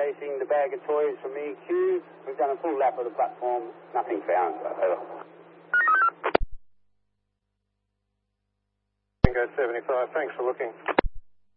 chasing the bag of toys from EQ. We've done a full lap of the platform. Nothing found. Over. Bingo 75, thanks for looking.